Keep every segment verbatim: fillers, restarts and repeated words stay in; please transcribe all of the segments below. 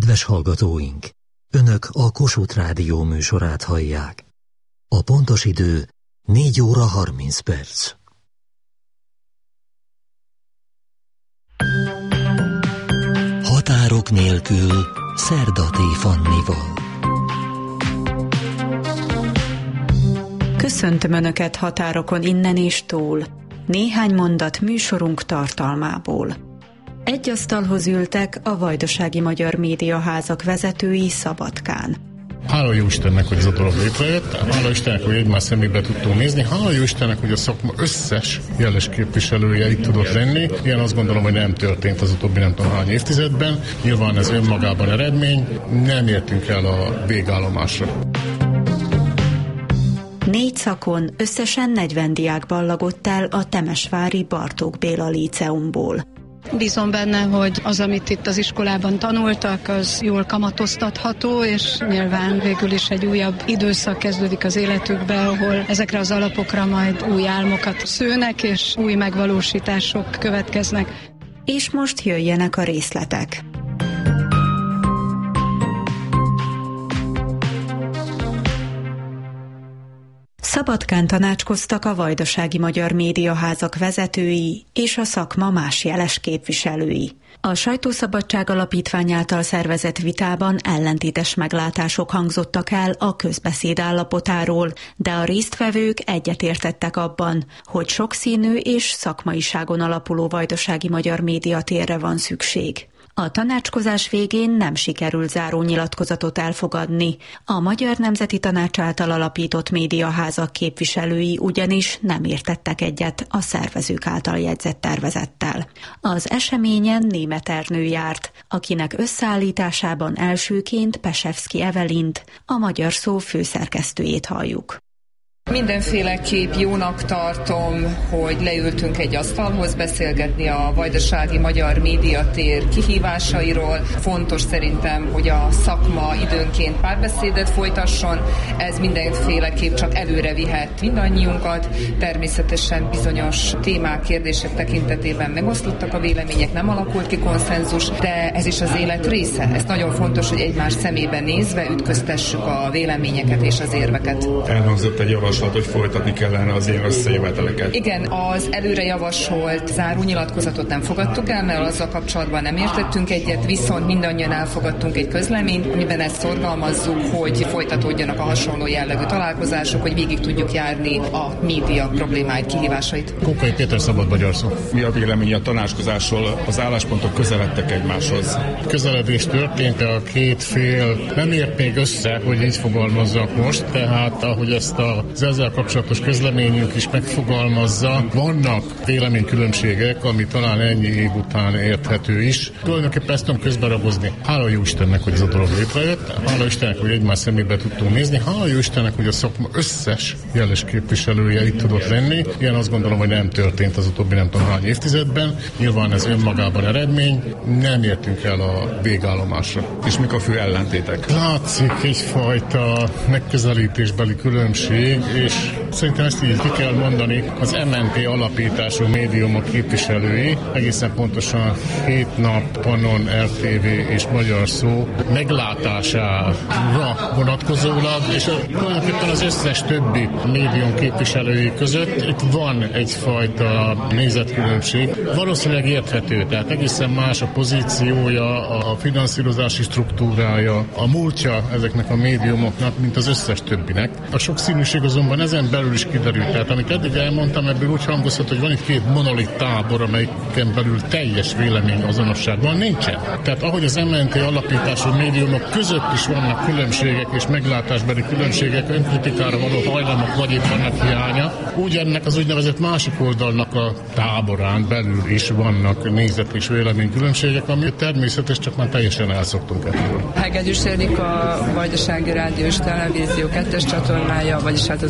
Kedves hallgatóink! Önök a Kossuth Rádió műsorát hallják. A pontos idő négy óra harminc perc. Határok nélkül Szerdaté Fannival. Köszöntöm Önöket határokon innen és túl. Néhány mondat műsorunk tartalmából. Egy asztalhoz ültek a Vajdasági Magyar Médiaházak vezetői Szabadkán. Hála jó Istennek, hogy ez a dolog létrejött, hála Istennek, hogy egymás szemébe tudtunk nézni, hála jó Istennek, hogy a szakma összes jeles képviselője itt tudott lenni. Ilyen azt gondolom, hogy nem történt az utóbbi nem tudom hány évtizedben. Nyilván ez önmagában eredmény, nem értünk el a végállomásra. Négy szakon összesen negyven diák ballagott el a temesvári Bartók Béla Líceumból. Bízom benne, hogy az, amit itt az iskolában tanultak, az jól kamatoztatható, és nyilván végül is egy újabb időszak kezdődik az életükbe, ahol ezekre az alapokra majd új álmokat szőnek, és új megvalósítások következnek. És most jöjjenek a részletek. Szabadkán tanácskoztak a Vajdasági Magyar Médiaházak vezetői és a szakma más jeles képviselői. A Sajtószabadság Alapítvány által szervezett vitában ellentétes meglátások hangzottak el a közbeszéd állapotáról, de a résztvevők egyetértettek abban, hogy sokszínű és szakmaiságon alapuló vajdasági magyar médiatérre van szükség. A tanácskozás végén nem sikerült záró nyilatkozatot elfogadni. A Magyar Nemzeti Tanács által alapított médiaházak képviselői ugyanis nem értettek egyet a szervezők által jegyzett tervezettel. Az eseményen Németh Ernő járt, akinek összeállításában elsőként Pesevszky Evelint, a Magyar Szó főszerkesztőjét halljuk. Mindenféleképp jónak tartom, hogy leültünk egy asztalhoz beszélgetni a vajdasági magyar médiatér kihívásairól. Fontos szerintem, hogy a szakma időnként párbeszédet folytasson. Ez mindenféleképp csak előre vihet mindannyiunkat. Természetesen bizonyos témák, kérdések tekintetében megoszlottak a vélemények, nem alakult ki konszenzus, de ez is az élet része. Ez nagyon fontos, hogy egymás szemébe nézve ütköztessük a véleményeket és az érveket. Elhangzott egy javaslat, hogy folytatni kellene az ilyen összejöveteleket. Igen, az előre javasolt záró nyilatkozatot nem fogadtuk el, mert azzal kapcsolatban nem értettünk egyet, viszont mindannyian elfogadtunk egy közleményt, amiben ezt szorgalmazzuk, hogy folytatódjanak a hasonló jellegű találkozások, hogy végig tudjuk járni a média problémáit, kihívásait. Kókai Péter, Szabad Magyar Szó. Mi a vélemény a tanácskozásról? Az álláspontok közeledtek egymáshoz. Közeledés történt, a két fél nem ért még össze, hogy így fogalmazzak most, tehát ahogy ezt az ezzel kapcsolatos közleményünk is megfogalmazza, vannak véleménykülönbségek, ami talán ennyi év után érthető is. Tulajdonképpen ezt tudom közberagozni. Hála jó Istennek, hogy ez a dolog létrejött, hála Istennek, hogy egymás szemébe tudtunk nézni, hála jó Istennek, hogy a szakma összes jeles képviselője itt tudott lenni. Ilyen azt gondolom, hogy nem történt az utóbbi nem tudom hány évtizedben. Nyilván ez önmagában eredmény, nem értünk el a végállomásra. És mik a fő ellentétek? Látszik egyfajta megközelítésbeli különbség, és szerintem ezt így ki kell mondani, az em en té alapítású médiumok képviselői, egészen pontosan hét nap, Pannon, er té vé és Magyar Szó meglátására vonatkozólag, és tulajdonképpen az összes többi médium képviselői között itt van egyfajta nézetkülönbség. Valószínűleg érthető, tehát egészen más a pozíciója, a finanszírozási struktúrája, a múltja ezeknek a médiumoknak, mint az összes többinek. A sokszínűség azonban ezen belül is kiderült. Tehát amit eddig elmondtam, ebből úgy hangozhat, hogy van itt két monolit tábor, amelyiken belül teljes vélemény azonosság van, nincsen. Tehát ahogy az em en té alapítású médiumok között is vannak különbségek és meglátásbeli különbségek, önkritikára való hajlamok vagy épp annak hiánya, úgy ennek az úgynevezett másik oldalnak a táborán belül is vannak nézet és vélemény különbségek, ami természetes, csak már teljesen elszoktunk ettől. Hegedűs Erika, a Vajdasági Rádió és Televízió kettes csatornája, vagyis hát az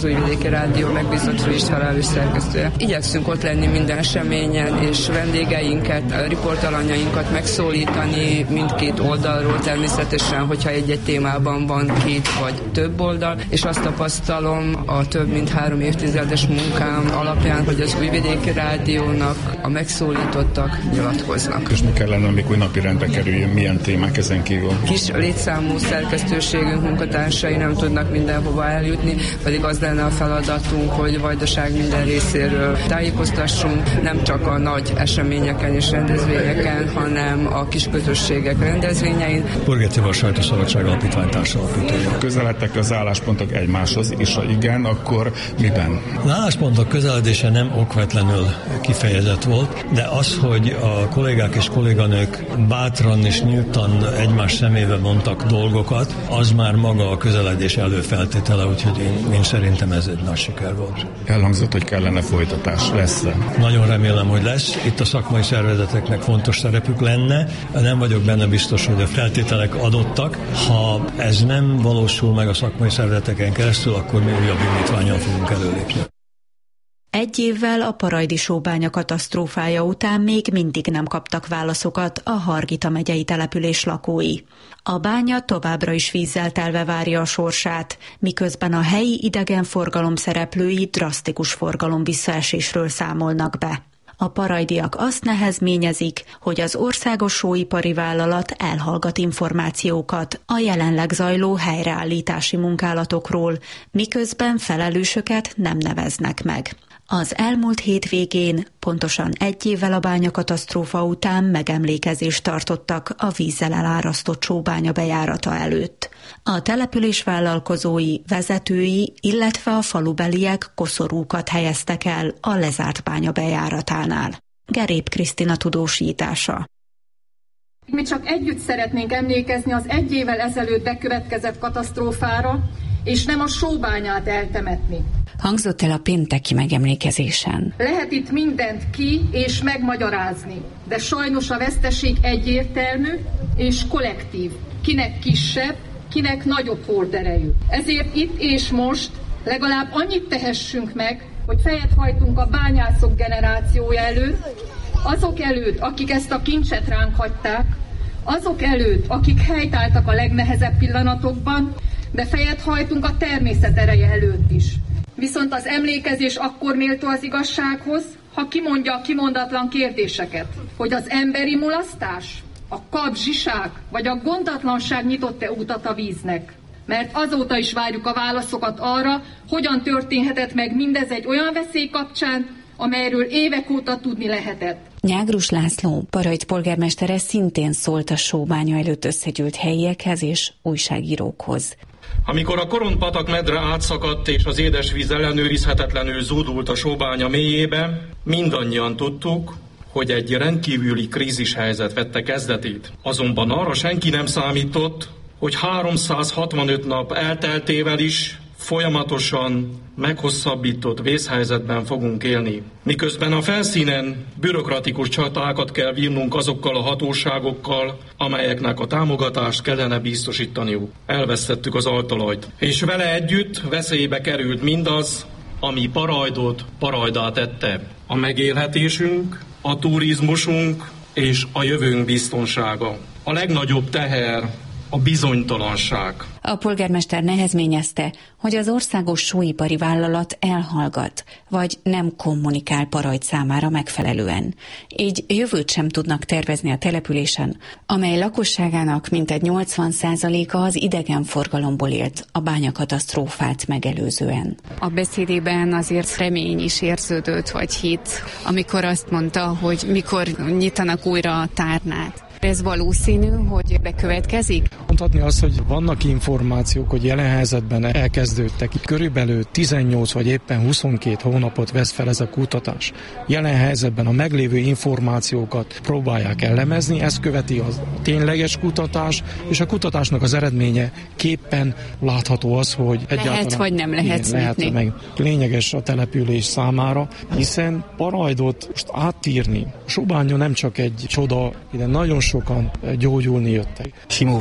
az Újvidéki Rádió megbízott fő és felelős szerkesztője. Igyekszünk ott lenni minden eseményen, és vendégeinket, riportalanyainkat megszólítani mindkét oldalról természetesen, hogyha egy-egy témában van két vagy több oldal, és azt tapasztalom a több mint három évtizedes munkám alapján, hogy az Újvidéki Rádiónak a megszólítottak nyilatkoznak. És mi kellene, amikor napirendre kerüljön, milyen témák ezen kívül? Kis létszámú szerkesztőségünk munkatársai nem tudnak mindenhova eljutni, pedig az lenne a feladatunk, hogy Vajdaság minden részéről tájékoztassunk, nem csak a nagy eseményeken és rendezvényeken, hanem a kis közösségek rendezvényein. Burger Sajtószabadság Alapítvány társalapítója. Közeledtek az álláspontok egymáshoz, és ha igen, akkor miben? Az álláspontok közeledése nem okvetlenül kifejezett volt, de az, hogy a kollégák és kolléganők bátran és nyíltan egymás szemébe mondtak dolgokat, az már maga a közeledés előfeltétele, úgyhogy én, én szerintem ez egy nagy siker volt. Elhangzott, hogy kellene folytatás. Lesz-e? Nagyon remélem, hogy lesz. Itt a szakmai szervezeteknek fontos szerepük lenne. Nem vagyok benne biztos, hogy a feltételek adottak. Ha ez nem valósul meg a szakmai szervezeteken keresztül, akkor mi újabb indítvánnyal fogunk előlépni. Egy évvel a parajdi sóbánya katasztrófája után még mindig nem kaptak válaszokat a Hargita megyei település lakói. A bánya továbbra is vízzel telve várja a sorsát, miközben a helyi idegenforgalom szereplői drasztikus forgalom visszaesésről számolnak be. A parajdiak azt nehezményezik, hogy az országos sóipari vállalat elhallgat információkat a jelenleg zajló helyreállítási munkálatokról, miközben felelősöket nem neveznek meg. Az elmúlt hétvégén, pontosan egy évvel a bányakatasztrófa után megemlékezést tartottak a vízzel elárasztott sóbánya bejárata előtt. A település vállalkozói, vezetői, illetve a falubeliek koszorúkat helyeztek el a lezárt bánya bejáratánál. Gerép Krisztina tudósítása. Mi csak együtt szeretnénk emlékezni az egy évvel ezelőtt bekövetkezett katasztrófára, és nem a sóbányát eltemetni. Hangzott el a pénteki megemlékezésen. Lehet itt mindent ki és megmagyarázni, de sajnos a veszteség egyértelmű és kollektív. Kinek kisebb, kinek nagyobb horderejű. Ezért itt és most legalább annyit tehessünk meg, hogy fejet hajtunk a bányászok generációja előtt, azok előtt, akik ezt a kincset ránk hagyták, azok előtt, akik helytáltak a legnehezebb pillanatokban, de fejet hajtunk a természet ereje előtt is. Viszont az emlékezés akkor méltó az igazsághoz, ha kimondja a kimondatlan kérdéseket, hogy az emberi mulasztás, a kapzsiság vagy a gondatlanság nyitott-e utat a víznek. Mert azóta is várjuk a válaszokat arra, hogyan történhetett meg mindez egy olyan veszély kapcsán, amelyről évek óta tudni lehetett. Nyágrus László, Parajd polgármestere szintén szólt a sóbánya előtt összegyűlt helyiekhez és újságírókhoz. Amikor a Korontpatak medre átszakadt és az édesvíz ellenőrizhetetlenül zúdult a sóbánya mélyébe, mindannyian tudtuk, hogy egy rendkívüli krízishelyzet vette kezdetét. Azonban arra senki nem számított, hogy háromszázhatvanöt nap elteltével is folyamatosan meghosszabbított vészhelyzetben fogunk élni. Miközben a felszínen bürokratikus csatákat kell vívnunk azokkal a hatóságokkal, amelyeknek a támogatást kellene biztosítaniuk. Elvesztettük az altalajt, és vele együtt veszélybe került mindaz, ami Parajdot Parajddá tette. A megélhetésünk, a turizmusunk és a jövőnk biztonsága. A legnagyobb teher a bizonytalanság. A polgármester nehezményezte, hogy az országos sóipari vállalat elhallgat, vagy nem kommunikál Parajd számára megfelelően. Így jövőt sem tudnak tervezni a településen, amely lakosságának mintegy nyolcvan százaléka az idegenforgalomból élt a bányakatasztrófát megelőzően. A beszédében azért remény is érződött, vagy hit, amikor azt mondta, hogy mikor nyitanak újra a tárnát. Ez valószínű, hogy bekövetkezik? Mondhatni azt, hogy vannak információk, hogy jelen helyzetben elkezdődtek. Körülbelül tizennyolc vagy éppen huszonkét hónapot vesz fel ez a kutatás. Jelen helyzetben a meglévő információkat próbálják elemezni, ezt követi a tényleges kutatás, és a kutatásnak az eredménye képpen látható az, hogy egyáltalán... Lehet, vagy nem lehet igen, lehet meg. Lényeges a település számára, hiszen Parajdot most átírni. Sóbánya nem csak egy csoda, ide nagyon sokan gyógyulni jöttek. Simov Zoltán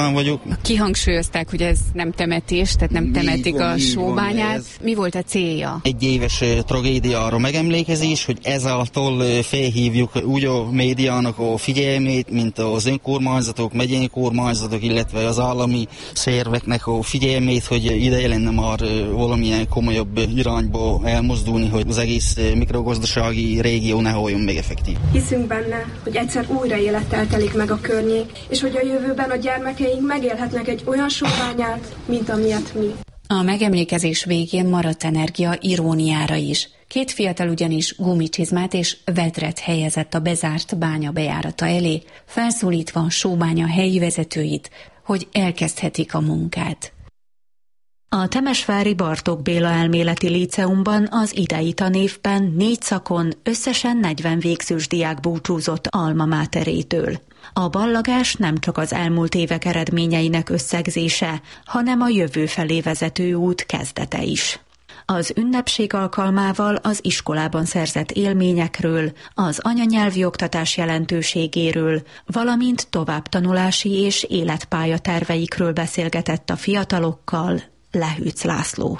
István vagyok. Kihangsúlyozták, hogy ez nem temetés, tehát nem temetik a sóbányát. Mi volt a célja? Egy éves tragédiára megemlékezés, hogy ezáltal felhívjuk úgy a médiának a figyelmét, mint az önkormányzatok, megyei kormányzatok, illetve az állami szerveknek a figyelmét, hogy ideje lenne már valamilyen komolyabb irányba elmozdulni, hogy az egész mikrogazdasági régió ne halljon meg effektív. Hiszünk benne, hogy egyszer újra élettel telik meg a környék, és hogy a jövőben a gyermekeink megélhetnek egy olyan sóbányát, mint amilyet mi. A megemlékezés végén maradt energia iróniára is. Két fiatal ugyanis gumicsizmát és vedret helyezett a bezárt bánya bejárata elé, felszólítva a sóbánya helyi vezetőit, hogy elkezdhetik a munkát. A temesvári Bartók Béla Elméleti Líceumban az idei tanévben négy szakon összesen negyven végzős diák búcsúzott alma máterétől. A ballagás nem csak az elmúlt évek eredményeinek összegzése, hanem a jövő felé vezető út kezdete is. Az ünnepség alkalmával az iskolában szerzett élményekről, az anyanyelvi oktatás jelentőségéről, valamint továbbtanulási és életpályaterveikről beszélgetett a fiatalokkal Lehűc László.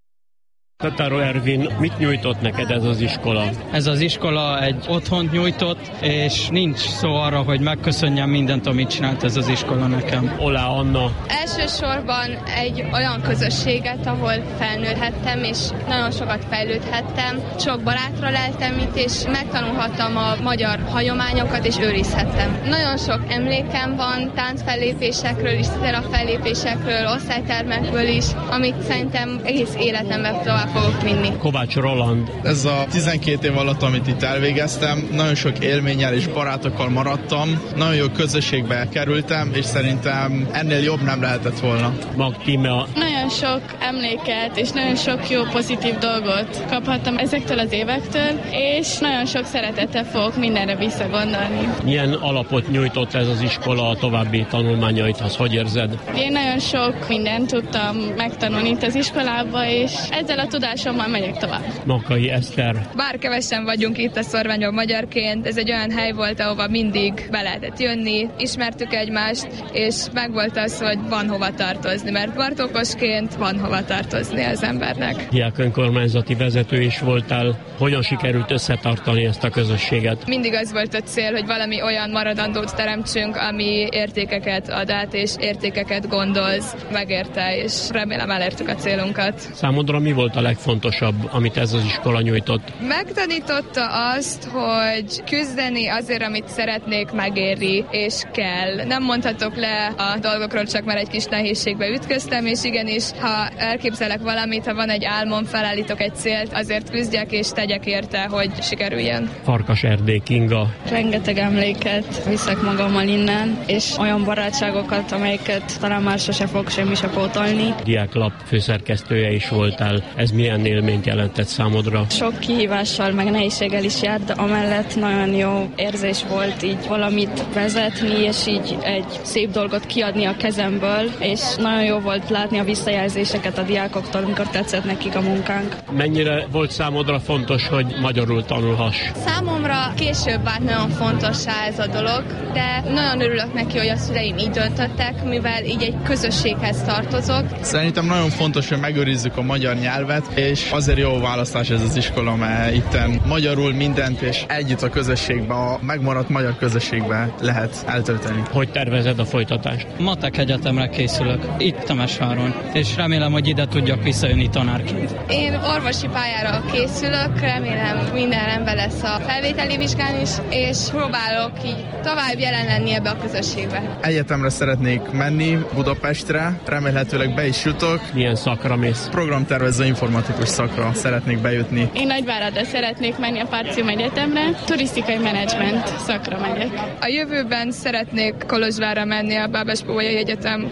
Tatáró Ervin, mit nyújtott neked ez az iskola? Ez az iskola egy otthont nyújtott, és nincs szó arra, hogy megköszönjem mindent, amit csinált ez az iskola nekem. Olá Anna. Elsősorban egy olyan közösséget, ahol felnőhettem, és nagyon sokat fejlődhettem. Sok barátra leltem itt, és megtanulhattam a magyar hagyományokat, és őrizhettem. Nagyon sok emlékem van táncfellépésekről is, szerafellépésekről, osztálytermekből is, amit szerintem egész életemben tovább fogok vinni. Kovács Roland. Ez a tizenkét év alatt, amit itt elvégeztem, nagyon sok élménnyel és barátokkal maradtam, nagyon jó közösségbe kerültem, és szerintem ennél jobb nem lehetett volna. Magtímea. Nagyon sok emléket és nagyon sok jó pozitív dolgot kaphattam ezektől az évektől, és nagyon sok szeretettel fogok mindenre visszagondolni. Milyen alapot nyújtott ez az iskola a további tanulmányaidhoz? Hogy érzed? Én nagyon sok mindent tudtam megtanulni itt az iskolába, és ezzel a tudásommal megyek tovább. Makai Eszter. Bár kevesen vagyunk itt a Szorványban magyarként, ez egy olyan hely volt, ahova mindig be lehetett jönni, ismertük egymást, és megvolt az, hogy van hova tartozni, mert bartókosként van hova tartozni az embernek. Diák önkormányzati vezető is voltál. Hogyan sikerült összetartani ezt a közösséget? Mindig az volt a cél, hogy valami olyan maradandót teremtsünk, ami értékeket ad át, és értékeket gondolz, megérte, és remélem elértük a célunkat. Számodra mi volt a legfontosabb, amit ez az iskola nyújtott? Megtanította azt, hogy küzdeni azért, amit szeretnék, megéri, és kell. Nem mondhatok le a dolgokról, csak már egy kis nehézségbe ütköztem, és igenis, ha elképzelek valamit, ha van egy álmom, felállítok egy célt, azért küzdjek és tegyek érte, hogy sikerüljen. Farkas Erdély Kinga. Rengeteg emléket viszek magammal innen, és olyan barátságokat, amelyeket talán már sose fog semmi se pótolni. Diáklap főszerkesztője is voltál. Ez milyen élményt jelentett számodra? Sok kihívással, meg nehézséggel is járt, de amellett nagyon jó érzés volt így valamit vezetni, és így egy szép dolgot kiadni a kezemből, és nagyon jó volt látni a visszajelzéseket a diákoktól, amikor tetszett nekik a munkánk. Mennyire volt számodra fontos, hogy magyarul tanulhass? Számomra később vált nagyon fontossá ez a dolog, de nagyon örülök neki, hogy a szüleim így döntöttek, mivel így egy közösséghez tartozok. Szerintem nagyon fontos, hogy megőrizzük a magyar nyelvet, és azért jó választás ez az iskola, mert itten magyarul mindent, és együtt a közösségbe, a megmaradt magyar közösségbe lehet eltölteni. Hogy tervezed a folytatást? Matek egyetemre készülök, itt Temesváron, és remélem, hogy ide tudjak visszajönni tanárként. Én orvosi pályára készülök, remélem minden rendben lesz a felvételi vizsgán is, és próbálok így tovább jelen lenni ebbe a közösségbe. Egyetemre szeretnék menni, Budapestre, remélhetőleg be is jutok. Milyen szakra mész? Programtervező informatikus szakra szeretnék bejutni. Én Nagyváradra szeretnék menni a Párcium Egyetemre, turisztikai menedzsment szakra megyek. A jövőben szeretnék Kolozsvárra menni a Bábes-Bolyai Egyetem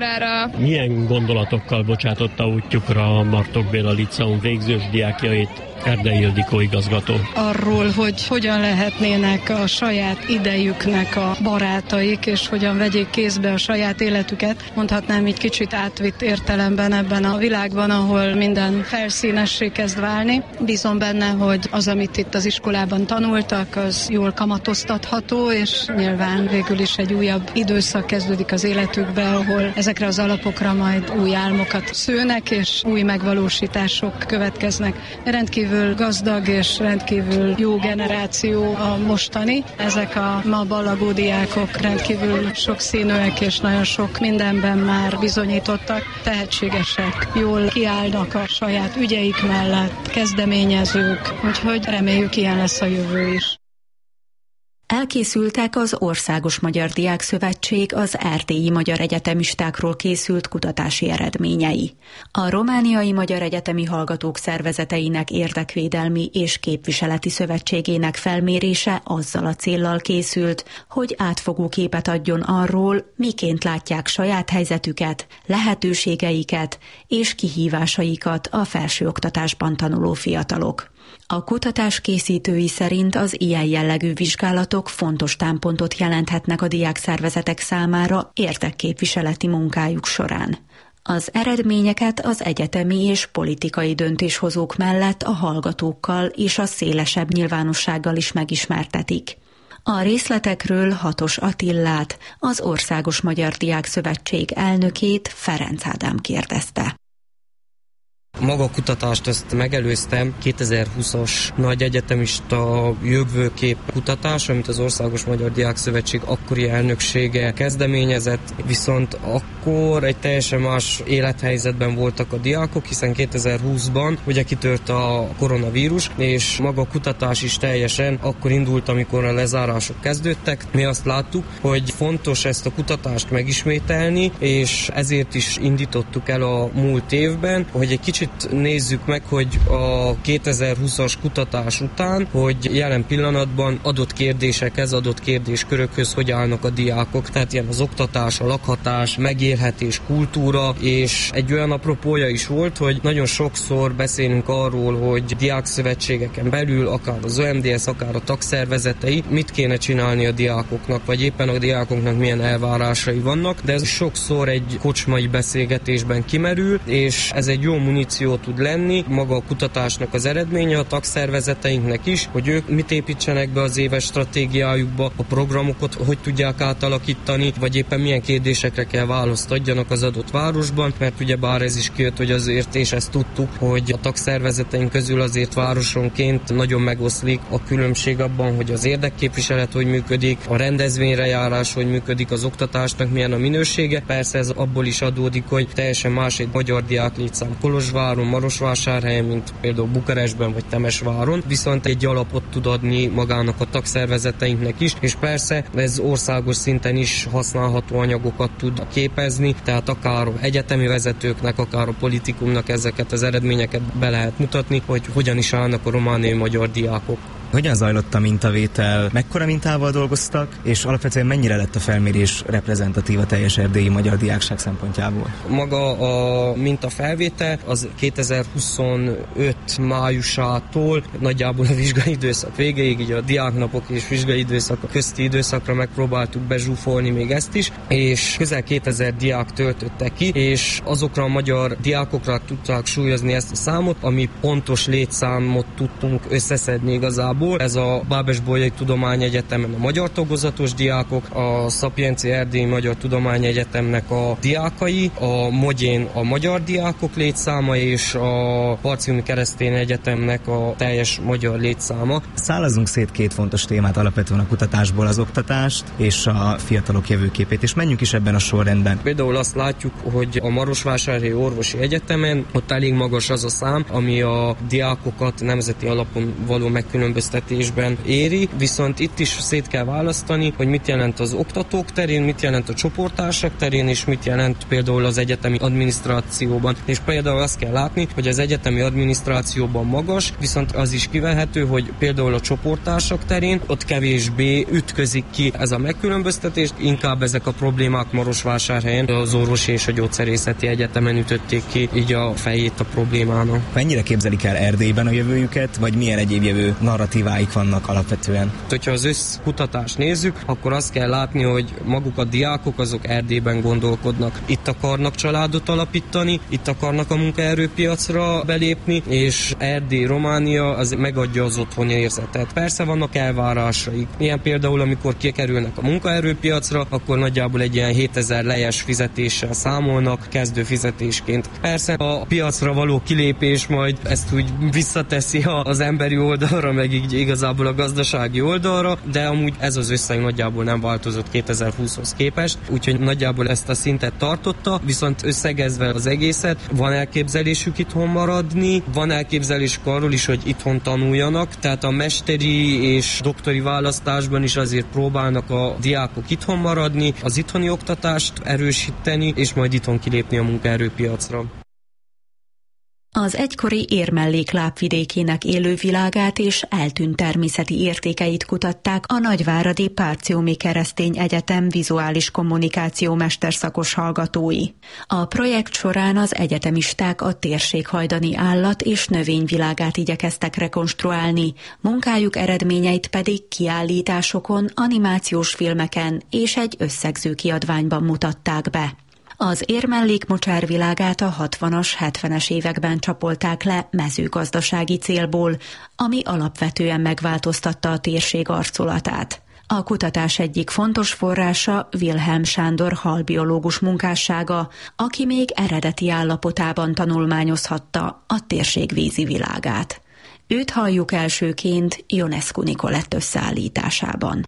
jogtudománykarára. Milyen gondolatokkal bocsátotta útjukra a Bartók Béla Líceum végzős diákjait Kerdei Ildikó igazgató. Arról, hogy hogyan lehetnének a saját idejüknek a barátaik, és hogyan vegyék kézbe a saját életüket. Mondhatnám így kicsit átvitt értelemben ebben a világban, ahol minden felszínessé kezd válni. Bízom benne, hogy az, amit itt az iskolában tanultak, az jól kamatoztatható, és nyilván végül is egy újabb időszak kezdődik az életükbe, ahol ezekre az alapokra majd új álmokat szőnek, és új megvalósítások következnek. Rendkívül gazdag és rendkívül jó generáció a mostani. Ezek a ma ballagó diákok rendkívül sokszínűek, és nagyon sok mindenben már bizonyítottak, tehetségesek, jól kiállnak a saját ügyeik mellett, kezdeményezők, úgyhogy reméljük ilyen lesz a jövő is. Elkészültek az Országos Magyar Diákszövetség az erdélyi magyar egyetemistákról készült kutatási eredményei. A Romániai Magyar Egyetemi Hallgatók Szervezeteinek Érdekvédelmi és Képviseleti Szövetségének felmérése azzal a céllal készült, hogy átfogó képet adjon arról, miként látják saját helyzetüket, lehetőségeiket és kihívásaikat a felsőoktatásban tanuló fiatalok. A kutatás készítői szerint az ilyen jellegű vizsgálatok fontos támpontot jelenthetnek a diákszervezetek számára érdekképviseleti munkájuk során. Az eredményeket az egyetemi és politikai döntéshozók mellett a hallgatókkal és a szélesebb nyilvánossággal is megismertetik. A részletekről Hatos Attillát, az Országos Magyar Diákszövetség elnökét, Ferenc Ádám kérdezte. Maga a kutatást ezt megelőztem, kétezer-húszas nagy egyetemista jövőkép kutatás, amit az Országos Magyar Diákszövetség akkori elnöksége kezdeményezett, viszont akkor egy teljesen más élethelyzetben voltak a diákok, hiszen kétezer-húszban ugye kitört a koronavírus, és maga a kutatás is teljesen akkor indult, amikor a lezárások kezdődtek. Mi azt láttuk, hogy fontos ezt a kutatást megismételni, és ezért is indítottuk el a múlt évben, hogy egy kicsit nézzük meg, hogy a kétezer-húszas kutatás után, hogy jelen pillanatban adott kérdésekhez, adott kérdéskörökhöz hogy állnak a diákok. Tehát ilyen az oktatás, a lakhatás, megélhetés, kultúra, és egy olyan apropója is volt, hogy nagyon sokszor beszélünk arról, hogy diákszövetségeken belül, akár az o em dé es, akár a tagszervezetei, mit kéne csinálni a diákoknak, vagy éppen a diákoknak milyen elvárásai vannak, de ez sokszor egy kocsmai beszélgetésben kimerül, és ez egy jó muníció tud lenni, maga a kutatásnak az eredménye a tagszervezeteinknek is, hogy ők mit építsenek be az éves stratégiájukba, a programokat hogy tudják átalakítani, vagy éppen milyen kérdésekre kell választ adjanak az adott városban, mert ugye bár ez is kijött, hogy azért, és ezt tudtuk, hogy a tagszervezeteink közül azért városonként nagyon megoszlik a különbség abban, hogy az érdekképviselet hogy működik, a rendezvényre járás hogy működik, az oktatásnak milyen a minősége. Persze ez abból is adódik, hogy teljesen más egy magyar diák létszám Kolozsváron, Marosvásárhelyen, mint például Bukarestben vagy Temesváron, viszont egy alapot tud adni magának a tagszervezeteinknek is, és persze ez országos szinten is használható anyagokat tud képezni, tehát akár egyetemi vezetőknek, akár a politikumnak ezeket az eredményeket be lehet mutatni, hogy hogyan is állnak a romániai magyar diákok. Hogyan zajlott a mintavétel? Mekkora mintával dolgoztak, és alapvetően mennyire lett a felmérés reprezentatív a teljes erdélyi magyar diákság szempontjából? Maga a mintafelvétel az kétezer-huszonöt májusától nagyjából a vizsgai időszak végéig, így a diáknapok és vizsgai időszak közti időszakra megpróbáltuk bezsúfolni még ezt is, és közel kétezer diák töltötte ki, és azokra a magyar diákokra tudták súlyozni ezt a számot, ami pontos létszámot tudtunk összeszedni igazából. Ez a Bábes-Bolyai Tudományegyetemen a magyar tagozatos diákok, a Szapienci Erdélyi Magyar Tudományegyetemnek a diákai, a Mogyén a magyar diákok létszáma, és a Parciumi Keresztény Egyetemnek a teljes magyar létszáma. Szállazunk szét két fontos témát alapvetően a kutatásból, az oktatást és a fiatalok jövőképét, és menjünk is ebben a sorrendben. Például azt látjuk, hogy a Marosvásárhelyi Orvosi Egyetemen ott elég magas az a szám, ami a diákokat nemzeti alapon való megkülönböztetés megkülönböztetésben éri, viszont itt is szét kell választani, hogy mit jelent az oktatók terén, mit jelent a csoporttársak terén, és mit jelent például az egyetemi adminisztrációban. És például azt kell látni, hogy az egyetemi adminisztrációban magas, viszont az is kivehető, hogy például a csoporttársak terén ott kevésbé ütközik ki ez a megkülönböztetés, inkább ezek a problémák Marosvásárhelyen az orvosi és a gyógyszerészeti egyetemen ütötték ki így a fejét a problémának. Mennyire képzelik el Erdélyben a jövőjüket, vagy milyen egyéb jövő narratíváik vannak alapvetően? Hogyha az összkutatást nézzük, akkor azt kell látni, hogy maguk a diákok azok Erdélyben gondolkodnak. Itt akarnak családot alapítani, itt akarnak a munkaerőpiacra belépni, és Erdély, Románia az megadja az otthoni érzetet. Persze vannak elvárásaik. Ilyen például, amikor kikerülnek a munkaerőpiacra, akkor nagyjából egy ilyen hétezer lejes fizetéssel számolnak, kezdő fizetésként. Persze a piacra való kilépés majd ezt úgy visszateszi az emberi oldalra, meg így igazából a gazdasági oldalra, de amúgy ez az összeg nagyjából nem változott kétezer-húszhoz képest, úgyhogy nagyjából ezt a szintet tartotta, viszont összegezve az egészet, van elképzelésük itthon maradni, van elképzelésük arról is, hogy itthon tanuljanak, tehát a mesteri és doktori választásban is azért próbálnak a diákok itthon maradni, az itthoni oktatást erősíteni, és majd itthon kilépni a munkaerőpiacra. Az egykori Érmellék lábvidékének élővilágát és eltűnt természeti értékeit kutatták a Nagyváradi Párciumi Keresztény Egyetem vizuális kommunikáció mesterszakos hallgatói. A projekt során az egyetemisták a térség hajdani állat- és növényvilágát igyekeztek rekonstruálni, munkájuk eredményeit pedig kiállításokon, animációs filmeken és egy összegző kiadványban mutatták be. Az Érmellék mocsárvilágát a hatvanas, hetvenes években csapolták le mezőgazdasági célból, ami alapvetően megváltoztatta a térség arculatát. A kutatás egyik fontos forrása Wilhelm Sándor halbiológus munkássága, aki még eredeti állapotában tanulmányozhatta a térség vízi világát. Őt halljuk elsőként Ionescu Nikolett összeállításában.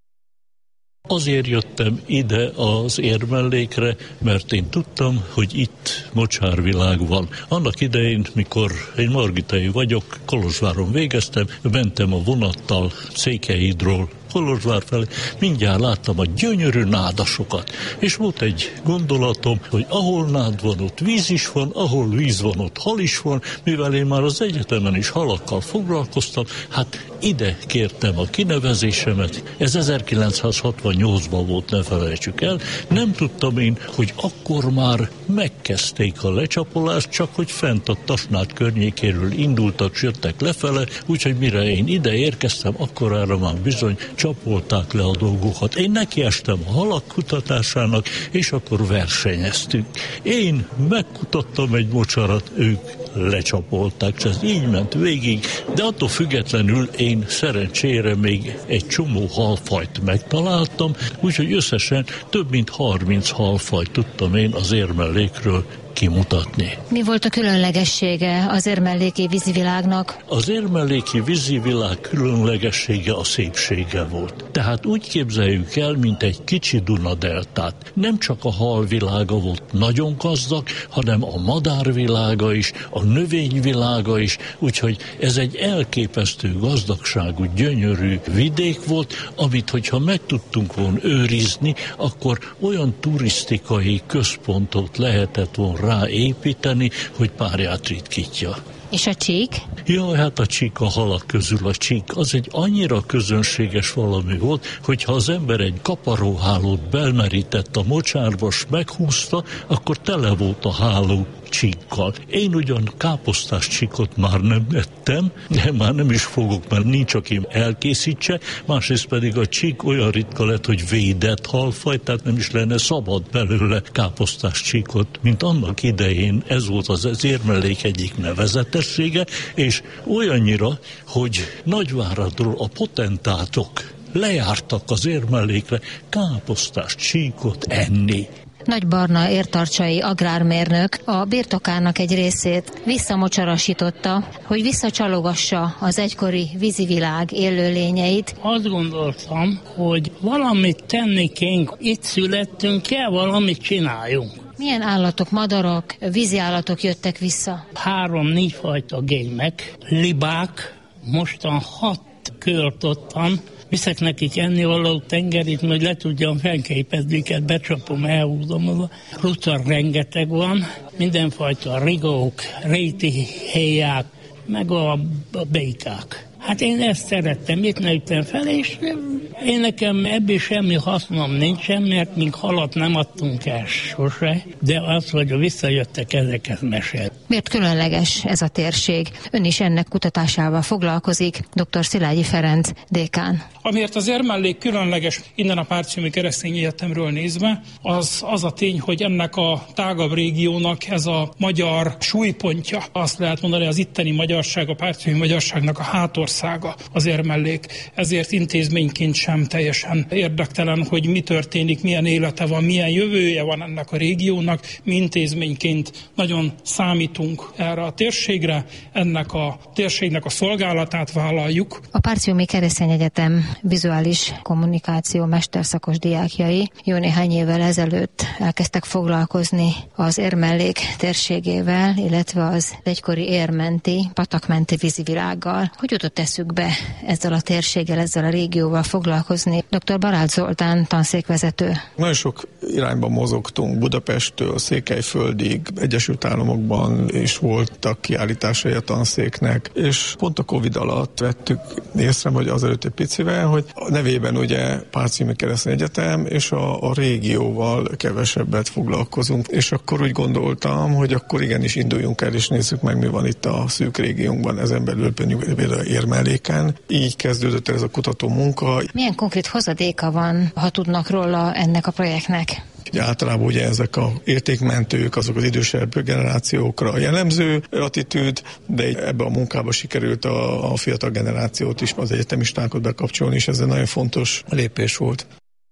Azért jöttem ide az Érmellékre, mert én tudtam, hogy itt mocsárvilág van. Annak idején, mikor én margitai vagyok, Kolozsváron végeztem, mentem a vonattal Székelyhídról Kolozsvár felé, mindjárt láttam a gyönyörű nádasokat. És volt egy gondolatom, hogy ahol nád van, ott víz is van, ahol víz van, ott hal is van, mivel én már az egyetemen is halakkal foglalkoztam, hát ide kértem a kinevezésemet. Ez ezerkilencszázhatvannyolcban volt, ne felejtsük el. Nem tudtam én, hogy akkor már megkezdték a lecsapolást, csak hogy fent a Tasnád környékéről indultak, jöttek lefele, úgyhogy mire én ide érkeztem, akkor erre már bizony csapolták le a dolgokat. Én nekiestem a halak kutatásának, és akkor versenyeztünk. Én megkutattam egy mocsarat, ők lecsapolták, és ez így ment végig, de attól függetlenül én szerencsére még egy csomó halfajt megtaláltam, úgyhogy összesen több mint harminc halfajt tudtam én az Érmellékről kimutatni. Mi volt a különlegessége az érmelléki vízivilágnak? Az érmelléki vízivilág különlegessége a szépsége volt. Tehát úgy képzeljük el, mint egy kicsi Duna-deltát. Nem csak a halvilága volt nagyon gazdag, hanem a madárvilága is, a növényvilága is, úgyhogy ez egy elképesztő gazdagságú, gyönyörű vidék volt, amit hogyha meg tudtunk volna őrizni, akkor olyan turisztikai központot lehetett volna ráépíteni, hogy párját ritkítja. És a csík? Jaj, hát a csík a halak közül a csík. Az egy annyira közönséges valami volt, hogyha az ember egy kaparóhálót belmerített a mocsárba, s meghúzta, akkor tele volt a háló csíkkal. Én ugyan káposztás csíkot már nem ettem, de már nem is fogok, mert nincs, aki elkészítse, másrészt pedig a csík olyan ritka lett, hogy védett halfaj, tehát nem is lenne szabad belőle káposztás csíkot, mint annak idején. Ez volt az Érmellék egyik nevezetessége, és olyannyira, hogy Nagyváradról a potentátok lejártak az Érmellékre káposztás csíkot enni. Nagy Barna értarcsai agrármérnök a birtokának egy részét visszamocsarasította, hogy visszacsalogassa az egykori vízivilág élőlényeit. Azt gondoltam, hogy valamit tenni kénk, itt születtünk, kell valamit csináljunk. Milyen állatok, madarak, vízi állatok jöttek vissza? Három-négy fajta gémek, libák, mostan hat két költ ottan, viszek nekik ennivaló tengerit, hogy le tudjam fenképezni őket, becsapom, elhúzom. Az a rucar rengeteg van, mindenfajta rigók, réti héják, meg a, a békák. Hát én ezt szerettem, itt nőttem fel, és én nekem ebből semmi hasznom nincsen, mert mink halat nem adtunk el sose, de az, hogy visszajöttek, ezeket mesél. Miért különleges ez a térség? Ön is ennek kutatásával foglalkozik, dr. Szilágyi Ferenc, dékán. Amiért az érmellék különleges, innen a Párciumi Keresztény Egyetemről nézve, az az a tény, hogy ennek a tágabb régiónak ez a magyar súlypontja. Azt lehet mondani, az itteni magyarság, a párciumi magyarságnak a hátországa az érmellék. Ezért intézményként sem teljesen érdektelen, hogy mi történik, milyen élete van, milyen jövője van ennek a régiónak. Mi intézményként nagyon számítunk erre a térségre, ennek a térségnek a szolgálatát vállaljuk. A Párciumi Keresztény Egyetem vizuális kommunikáció mesterszakos diákjai jó néhány évvel ezelőtt elkezdtek foglalkozni az érmellék térségével, illetve az egykori érmenti, patakmenti vízivilággal. Hogy jutott eszükbe ezzel a térséggel, ezzel a régióval foglalkozni? doktor Barát Zoltán, tanszékvezető. Nagyon sok irányban mozogtunk, Budapesttől Székelyföldig, Egyesült Államokban is voltak kiállításai a tanszéknek, és pont a Covid alatt vettük észre, hogy azelőtt egy picivel, hogy a nevében ugye Párciumi Keresztény Egyetem, és a, a régióval kevesebbet foglalkozunk, és akkor úgy gondoltam, hogy akkor igenis induljunk el, és nézzük meg, mi van itt a szűk régiónkban, ezen belül például Érmelléken. Így kezdődött el ez a kutató munka. Milyen konkrét hozadéka van, ha tudnak róla ennek a projektnek? Ugye általában ugye ezek a értékmentők, azok az idősebb generációkra jellemző attitűd, de ebbe a munkába sikerült a, a fiatal generációt is, az egyetemistákat bekapcsolni, és ez egy nagyon fontos lépés volt.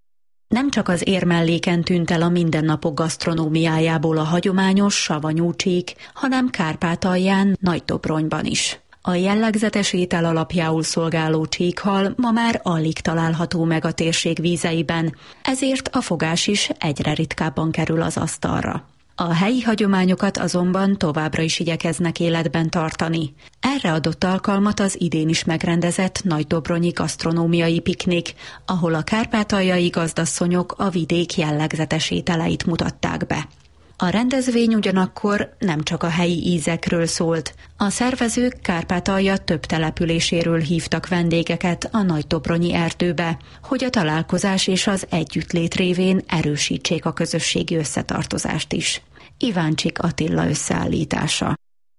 Nem csak az érmelléken tűnt el a mindennapok gasztronómiájából a hagyományos savanyú csík, hanem Kárpátalján, Nagydobronyban is. A jellegzetes étel alapjául szolgáló csíkhal ma már alig található meg a térség vízeiben, ezért a fogás is egyre ritkábban kerül az asztalra. A helyi hagyományokat azonban továbbra is igyekeznek életben tartani. Erre adott alkalmat az idén is megrendezett nagydobronyi gasztronómiai piknik, ahol a kárpátaljai gazdasszonyok a vidék jellegzetes ételeit mutatták be. A rendezvény ugyanakkor nem csak a helyi ízekről szólt. A szervezők Kárpátalja több településéről hívtak vendégeket a nagydobronyi erdőbe, hogy a találkozás és az együttlét révén erősítsék a közösségi összetartozást is. Iváncsik Attila összeállítása.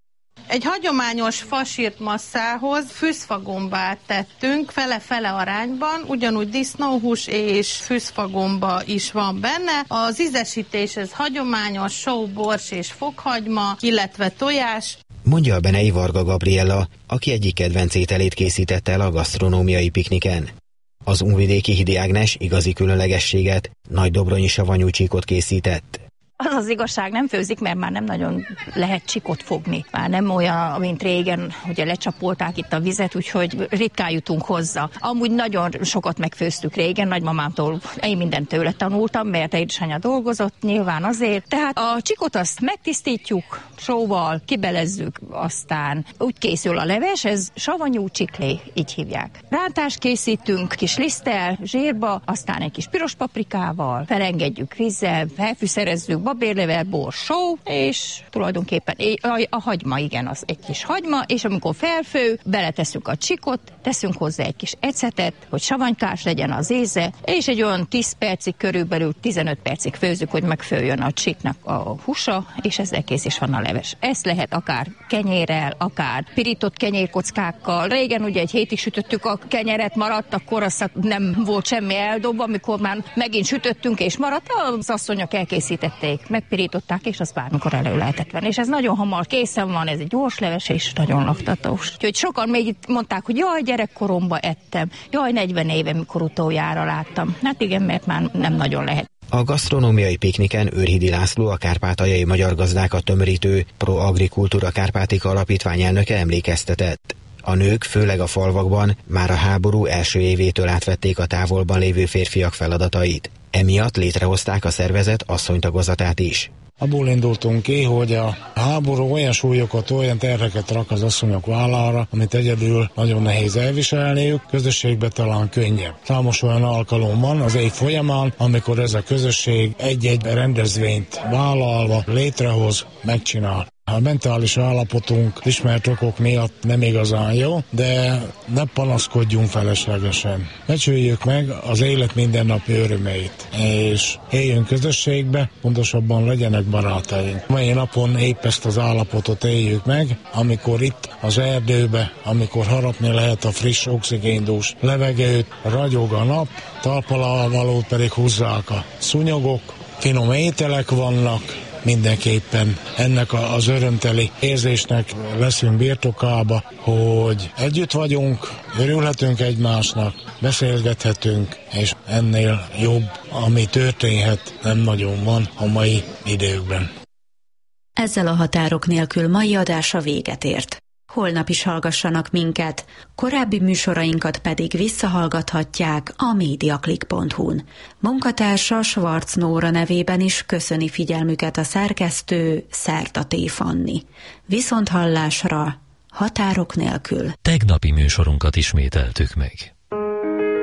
Egy hagyományos fasírt masszához fűszfagombát tettünk fele-fele arányban, ugyanúgy disznóhús és fűszfagomba is van benne. Az ízesítés ez hagyományos só, bors és fokhagyma, illetve tojás. Mondja a Benei Varga Gabriella, aki egyik kedvenc ételét készítette el a gasztronómiai pikniken. Az unvidéki Hidi Ágnes igazi különlegességet, nagydobronyi savanyú csíkot készített. Az az igazság, nem főzik, mert már nem nagyon lehet csikot fogni. Már nem olyan, mint régen, ugye lecsapolták itt a vizet, úgyhogy ritkán jutunk hozzá. Amúgy nagyon sokat megfőztük régen, nagymamámtól, én mindent tőle tanultam, mert édesanyja dolgozott, nyilván azért. Tehát a csikot azt megtisztítjuk, sóval, kibelezzük, aztán úgy készül a leves, ez savanyú csiklé, így hívják. Rántást készítünk, kis liszttel, zsírba, aztán egy kis piros paprikával, felengedjük vízzel, felfűszerezzük, babérlevel, bor, só, és tulajdonképpen a, a hagyma, igen, az egy kis hagyma, és amikor felfő, beletesszük a csikot, teszünk hozzá egy kis ecetet, hogy savanykás legyen az íze, és egy olyan tíz percig, körülbelül tizenöt percig főzzük, hogy megfőjön a csiknak a húsa, és ezzel kész is van a leves. Ezt lehet akár kenyérrel, akár pirított kenyérkockákkal. Régen ugye egy hétig sütöttük a kenyeret, maradt, akkor azt nem volt semmi eldobva, amikor már megint sütöttünk és maradt, az asszonyok elkészítették, megpirították, és azt bármikor elő lehetett venni. És ez nagyon hamar készen van, ez egy gyors leves, és nagyon laktatós. Úgyhogy sokan még itt mondták, hogy jaj, gyerekkoromban ettem, jaj, negyven éve, mikor utoljára láttam. Hát igen, mert már nem nagyon lehet. A gasztronómiai pikniken Őrhidi László, a kárpátaljai magyar gazdákat tömörítő Pro Agricultura Kárpátika alapítvány elnöke emlékeztetett. A nők, főleg a falvakban már a háború első évétől átvették a távolban lévő férfiak feladatait. Emiatt létrehozták a szervezet asszonytagozatát is. Abból indultunk ki, hogy a háború olyan súlyokat, olyan terheket rak az asszonyok vállára, amit egyedül nagyon nehéz elviselniük, közösségbe talán könnyebb. Számos olyan alkalom van az év folyamán, amikor ez a közösség egy-egy rendezvényt vállalva létrehoz, megcsinál. A mentális állapotunk ismert okok miatt nem igazán jó, de ne panaszkodjunk feleslegesen. Becsüljük meg az élet mindennapi örömeit, és éljünk közösségbe, pontosabban legyenek barátaink. Mai napon épp ezt az állapotot éljük meg, amikor itt az erdőbe, amikor harapni lehet a friss oxigéndús levegőt, ragyog a nap, talpalvalót pedig húzzák a szúnyogok, finom ételek vannak, mindenképpen ennek az örömteli érzésnek leszünk birtokába, hogy együtt vagyunk, örülhetünk egymásnak, beszélgethetünk, és ennél jobb, ami történhet, nem nagyon van a mai időkben. Ezzel a Határok nélkül mai adása véget ért. Holnap is hallgassanak minket, korábbi műsorainkat pedig visszahallgathatják a mediaclick pont hu-n. Munkatársa Schwarz Nóra nevében is köszöni figyelmüket a szerkesztő Szertaté Fanni. Viszonthallásra, Határok nélkül. Tegnapi műsorunkat ismételtük meg.